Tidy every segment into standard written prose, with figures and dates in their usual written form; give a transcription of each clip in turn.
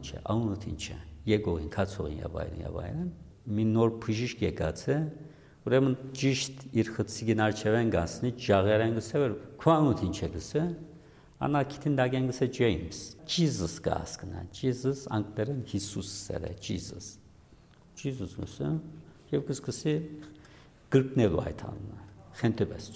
է, անունդ ինչ է, եկողին, կացողին եւ այլն, մի նոր բժիշկ եկած է, ուրեմն ճիշտ իր խցիկին արջևեն գասնի, ջաղերեն գսե, որ քո անունդ ինչ է գսե, Անակիտին դագեն գսե James, Jesus կասկնա, Jesus անգլերեն Հիսուս սերը, Jesus գսե, եւ կսկսի գրկնելու այդ անունը, խենթեպես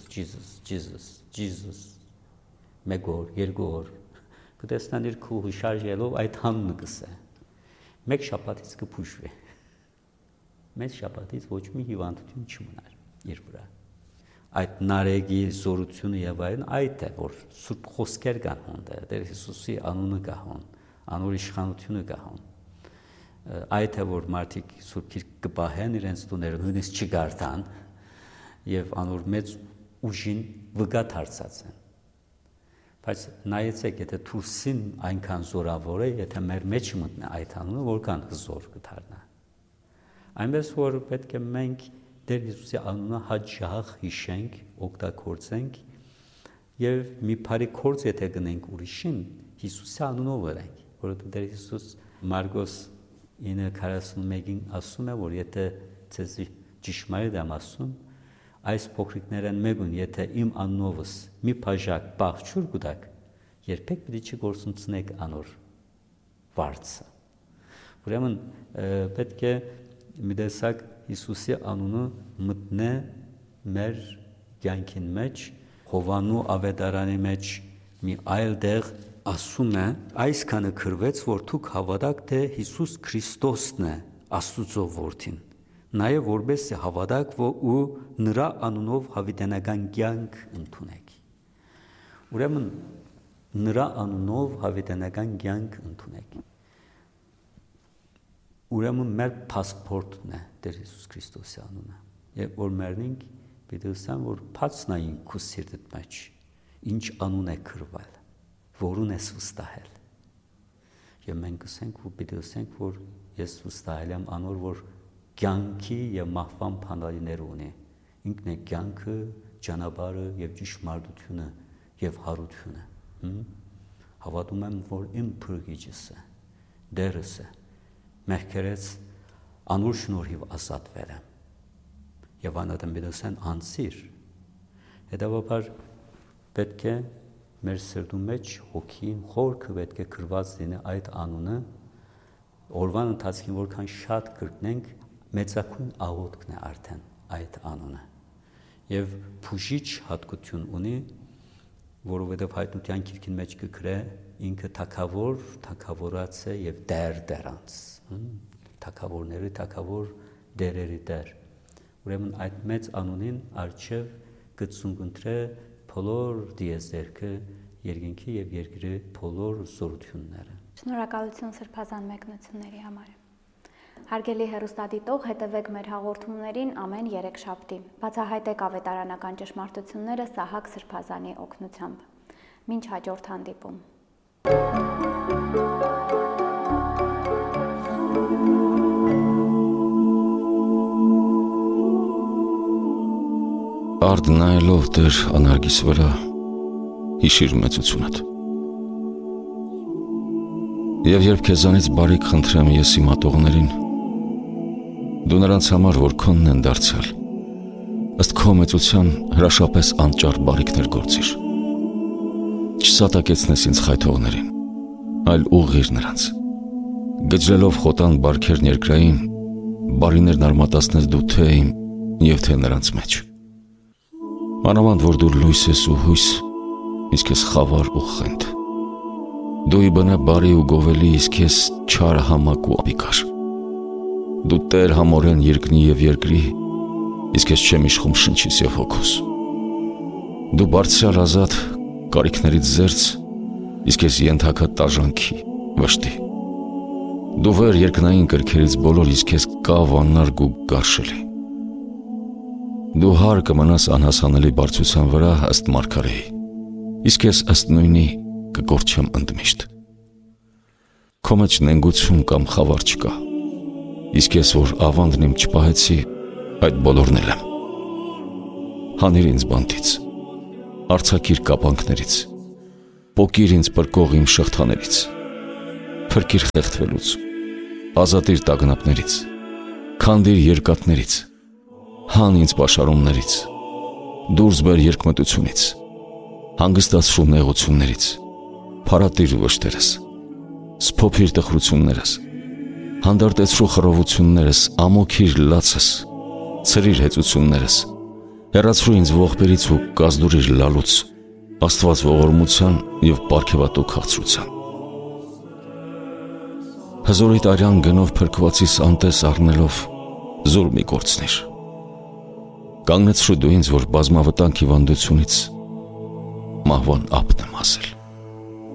Jesus, մեկ օր, երկու օր, կտեսնան իր քուհը շարժելով այդ անունը գսե, մեկ շաբաթից կփուշվի, մեկ շաբաթից ոչ մի հիվանդություն չմնար իր վրա, այդ նարեգի զորությունը եւ այլն այդ է որ սուրբ խոսքեր կան հոնդեր Տեր Հիսուսի անունը կահոն անոր իշխանությունը կահոն այդ է որ մարդիկ սուրբ գիրք կպահեն իրենց տուները նույնիսկ չգարտան եւ անոր մեծ ուժին վգա դարձած են բայց նայեցեք եթե թուրսին այնքան զորավոր է եթե մեր մեջ մտնի այդ անունը որքան զոր կդառնա այնպես որ պետք է մենք Տեր Հիսուսի անունը հաճախ հիշենք, օգտագործենք եւ մի բարի գործ եթե գնենք ուրիշին Հիսուսի անունով վերենք, որովհետեւ Տեր Հիսուս Մարգոս 9:41-ին ասում է, որ եթե ցեզ ճշմարիտ եմ ասում, այս փոքրիկներն մեկուն եթե իմ անունովս մի բաժակ բաղջուր գուտակ, երբեք պիտի չգործունցնեք անոր վարձը։ Ուրեմն պետք է մի տեսակ Հիսուսի անունը մտնե մեր կյանքին մեջ Հովանու ավետարանի մեջ մի այլ տեղ ասում է այսքանը գրվեց որ դուք հավատաք թե Հիսուս Քրիստոսն է Աստծո որդին նաև որպես հավատաք ու նրա անունով հավիտենական կյանք ընդունեք ուրեմն նրա անունով հավիտենական կյանք ընդունեք Ուրեմն մեր փասպորտն է Տեր Հիսուս Քրիստոսի անունը։ Եվ որ մերնինք պիտի ասեմ, որ փածնային քո սիրտդ մեջ ինչ անուն է գրվել, որուն ես վստահել։ Եվ մենք ասենք, որ պիտի ասենք, որ ես վստահել եմ անոր, որ կյանքի եւ մահվան փանալիներ ունի։ Ինքն է կյանքը, ճանապարհը եւ ճշմարտությունը եւ հարությունը։ Հավատում եմ, որ իմ փրկիչս է, Տերս է։ Մեղքերից անուր շնորհիվ ազատվել եմ եւ անատեմ բիդոսեն անսիր հետաբար պետք է մեր սրտում մեջ հոգին խորքը պետք է գրված լինի այդ անունը օրվան ընթացքին որքան շատ կրկնենք մեծակույն աղոթքն է արդեն այդ անունը եւ փուժիչ հատկություն ունի որովհետեւ հայտնության գիրքին մեջ կգրե ինքը թակավորած է եւ դերանց թակավորների թակավոր դերերի դեր ուրեմն այդ մեծ անունին արչև գծունգընտրե բոլոր դիեզերքը երկինքի եւ երկրի բոլոր զորությունները Շնորհակալություն սրբազան մեկնությունների համար Հարգելի հեռուստադիտող հետևեք մեր հաղորդումներին ամեն 3 շաբթի բացահայտեք ավետարանական ճշմարտությունները Սահակ Սրբազանի օգնությամբ Մինչ հաջորդ հանդիպում Արդ նայելով Տեր անարգիս վրա հիշիր մեծությունդ Եվ երբ քեզանից բարիք խնդրեմ ես իմ ատողներին դու նրանց համար որ քոնն են դարձյալ ըստ քո մեծության հրաշապես անճար բարիքներ գործիր Չսատակեցնես ինձ խայթողներին այլ ուղղիր նրանց գջրելով խոտան բարքերն երկրային բարիներն արմատացնես դու թե իմ եւ թե նրանց մեջ Մանավանդ որ դու լույս ես ու հույս իսկ ես խավար ու խենթ Դու իբնե բարի ու գովելի իսկ ես չար համակ ու ապիկար Դու Տեր համորեն երկնի եւ երկրի իսկ ես չեմ իշխում շնչիս եւ հոգուս Դու բարձրալ ազատ կարիքներից զերծ իսկ ես ենթակա տաժանքի վշտի Դու վեր երկնային կրքերից բոլոր իսկ ես կավ աննարգ ու գարշելի Դու հար կմնաս անհասանելի բարձրության վրա ըստ մարգարեի իսկ ես ըստ նույնի կգործեմ ընդմիշտ Քո մեջ նենգություն կամ խավար չկա իսկ ես որ ավանդն իմ չպահեցի այդ բոլորն էլ եմ Հանիր ինձ բանտից արձակիր կապանքներից Պոկիր ինձ պրկող իմ շղթաներից Փրկիր խեղդվելուց, ազատիր տագնապներից, քանդիր երկաթներից, հան ինձ պաշարումներից, դուրս բեր երկմտությունից, հանգստացրու նեղություններից, փարատիր վշտերս, սփոփիր տխրություններս, հանդարտեցրու խռովություններս, ամոքիր լացս, ցրիր հեծություններս, հեռացրու ինձ ողբերից ու կազդուրիր լալուց, Աստված ողորմության և պարգևատու քաղցրության։ Հզորիդ արյան գնով փրկվածիս անտես առնելով զուր մի կորցնիր։ Կանգնեցրու դու ինձ, որ բազմավտանգ հիվանդությունից մահվան ափն եմ հասել։